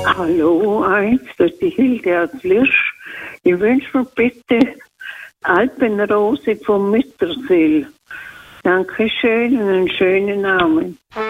Hallo, das ist die Hilde aus Lirsch. Ich wünsche mir bitte Alpenrose vom Müttersil. Dankeschön und einen schönen Abend.